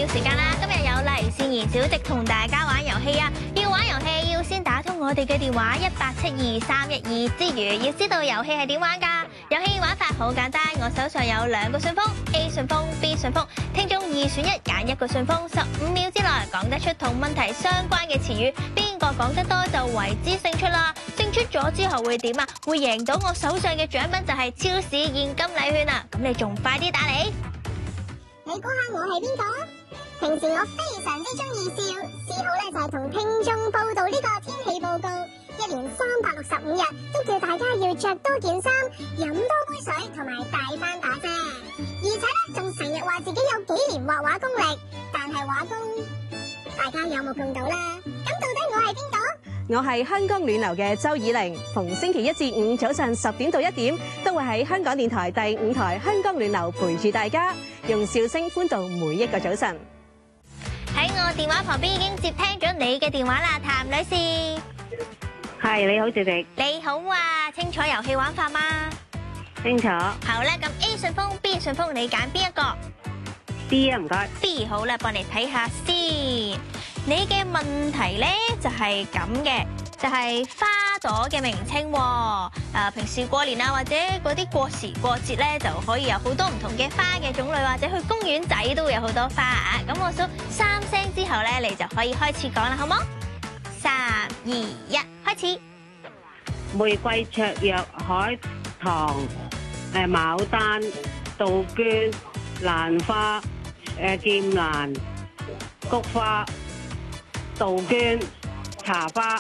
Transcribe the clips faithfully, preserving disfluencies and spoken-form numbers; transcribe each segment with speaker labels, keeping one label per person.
Speaker 1: 秒時間啦！今日有黎善賢小姐同大家玩遊戲啊！要玩遊戲要先打通我哋嘅電話一八七二三一二之餘，要知道遊戲係點玩㗎？遊戲玩法好簡單，我手上有兩個信封 ，A 信封、B 信封，聽眾二選一揀一個信封，十五秒之內講得出同問題相關嘅詞語，邊個講得多就為之勝出啦！勝出咗之後會點啊？會贏到我手上嘅獎品就係超市現金禮券啊！咁你仲快啲打嚟！
Speaker 2: 你估下我係邊個？平時我非常之中意笑，嗜好咧就係同聽眾報道呢個天氣報告，一年三百六十五日都叫大家要着多件衫，飲多杯水，同埋大翻把遮。而且咧仲成日話自己有幾年畫畫功力，但係畫工大家有目共睹啦。咁到底我係邊個？
Speaker 3: 我係香港暖流嘅周以玲，逢星期一至五早上十點到一點，都會喺香港電台第五台香港暖流陪住大家，用笑聲歡度每一個早晨。
Speaker 1: 喺我電話旁邊已經接聽咗你嘅電話啦，譚女士。
Speaker 4: 係，你好，謝謝。
Speaker 1: 你好啊，清楚遊戲玩法嗎？
Speaker 4: 清楚。
Speaker 1: 好啦，咁 A 順豐 B 順豐你揀邊一個
Speaker 4: ？D 啊，唔該。
Speaker 1: B 好啦，幫你睇下先。你嘅問題咧就係咁嘅，就係、是、花朵嘅名稱喎。誒、呃，平時過年啊或者嗰啲過時過節咧，就可以有好多唔同嘅花嘅種類，或者去公園仔都會有好多花啊。咁我數三聲之後咧，你就可以開始講啦，好冇？三二一，開始。
Speaker 4: 玫瑰、雀躍、海棠、誒牡丹、杜鵑、蘭花、誒劍蘭、菊花、杜鵑、茶花。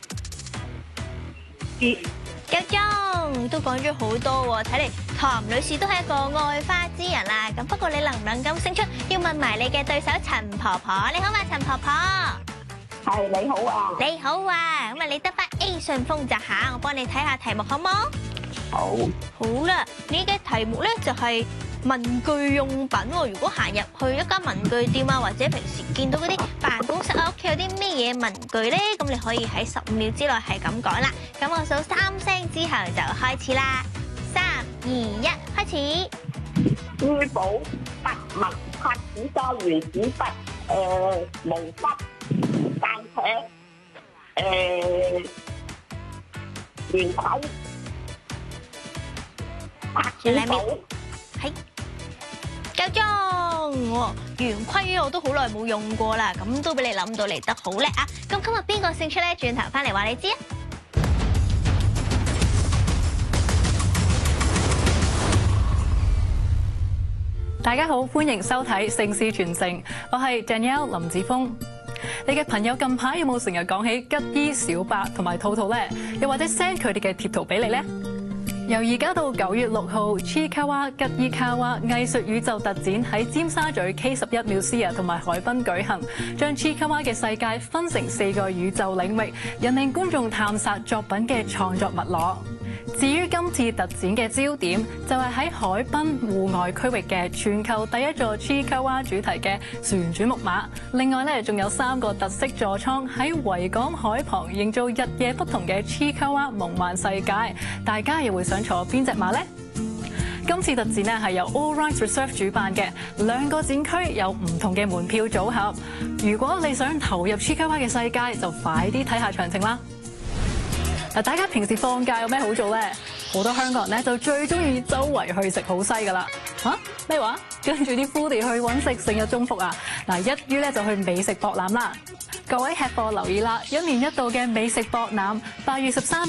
Speaker 1: 夠鐘，都講咗好多喎，睇嚟譚女士都係一個愛花之人啦。咁不過你能唔能夠勝出，要問埋你嘅對手陳婆婆。你好嘛，陳婆婆。
Speaker 5: 係，你好啊！
Speaker 1: 你好啊，咁啊你得返 A 順豐咋吓？我幫你睇下題目好冇？
Speaker 5: 好。
Speaker 1: 好啦，你嘅題目咧就係文具用品喎。如果行入去一間文具店啊，或者平時見到嗰啲辦公室啊，屋企有啲咩嘢文具咧，咁你可以喺十五秒之內係咁講啦。咁我數三聲之後就開始啦，三二一，開始。
Speaker 5: 珠寶、筆墨、擦紙膠、原子筆、誒毛筆、間尺、誒圓規、拍紙簿。
Speaker 1: 係。夠鐘！圓規我都好耐冇用過啦，咁都俾你諗到嚟得好叻啊！咁今日邊個勝出咧？轉頭翻嚟話你知啊！
Speaker 6: 大家好，歡迎收睇《盛事傳承》，我係 Danielle 林子峰。你嘅朋友近排有冇成日講起吉伊小白同埋兔兔咧？又或者 send 佢哋嘅貼圖俾你咧？由而家到九月六號 Chikawa 吉伊卡哇藝術宇宙特展喺尖沙咀 K 十一 Musea 同埋海濱舉行，將 Chikawa 嘅世界分成四個宇宙領域，引領觀眾探索作品嘅創作脈絡。至於今次特展嘅焦點，就係喺海濱戶外區域嘅全球第一座 Chikawa 主題嘅旋轉木馬。另外咧，仲有三個特色座艙喺維港海旁，營造日夜不同嘅 Chikawa 夢幻世界。大家又會想坐邊隻馬呢？今次特展咧係由 All Rights Reserve 主辦嘅，兩個展區有唔同嘅門票組合。如果你想投入 Chikawa 嘅世界，就快啲睇下詳情啦！嗱，大家平時放假有咩好做咧？好多香港人咧就最中意周圍去食好西噶啦。嚇咩話？跟住啲 foodie 去揾食，成日中伏啊！嗱，一於咧就去美食博覽啦。各位吃貨留意啦，一年一度嘅美食博覽，八月十三